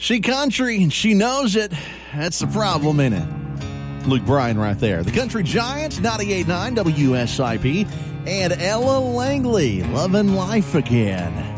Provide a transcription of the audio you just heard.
She country, and she knows it. That's the problem, isn't it? Luke Bryan right there. The Country Giants, 98.9 WSIP, and Ella Langley, Lovin' Life Again.